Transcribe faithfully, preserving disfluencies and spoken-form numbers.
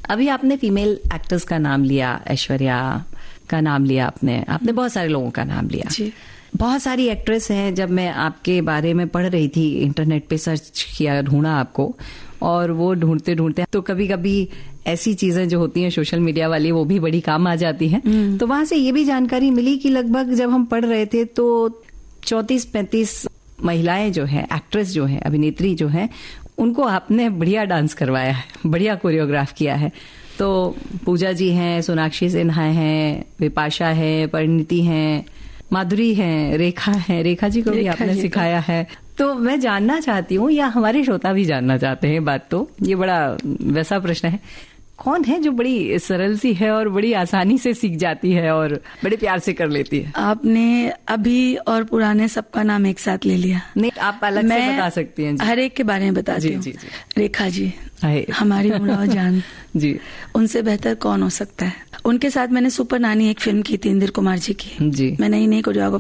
अभी आपने female actors का नाम लिया, ऐश्वर्या का नाम लिया, आपने आपने बहुत सारे लोगों का नाम लिया जी। बहुत सारी एक्ट्रेस हैं। जब मैं आपके बारे में पढ़ रही थी, इंटरनेट पे सर्च किया, ढूंढा आपको, और वो ढूंढते ढूंढते तो कभी कभी ऐसी चीजें जो होती हैं सोशल मीडिया वाली, वो भी बड़ी काम आ जाती हैं। तो वहां से ये भी जानकारी मिली कि लगभग जब हम पढ़ रहे थे तो चौंतीस पैंतीस महिलाएं जो हैं, एक्ट्रेस जो हैं, अभिनेत्री जो हैं, उनको आपने बढ़िया डांस करवाया है, बढ़िया कोरियोग्राफ किया है। तो पूजा जी हैं, सोनाक्षी सिन्हा हैं, विपाशा है, परिणीति हैं, माधुरी हैं, रेखा है, रेखा जी को भी आपने सिखाया है। तो मैं जानना चाहती हूँ, या हमारे श्रोता भी जानना चाहते हैं, बात तो ये बड़ा वैसा प्रश्न है, कौन है जो बड़ी सरल सी है और बड़ी आसानी से सीख जाती है और बड़े प्यार से कर लेती है? आपने अभी और पुराने सबका नाम एक साथ ले लिया। नहीं, आप अलग से बता सकती हैं। हर एक के बारे में बताती हूँ। रेखा जी हमारी मुड़ाओ जान जी, उनसे बेहतर कौन हो सकता है। उनके साथ मैंने सुपर नानी एक फिल्म की थी इंदिर कुमार जी की। जी। मैं नई नई कोरियोग्राफर